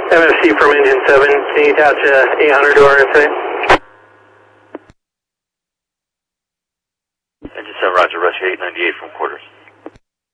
MFC from engine 7, can you attach 800 to RSA? Engine 7, roger, Russia 898 from quarters.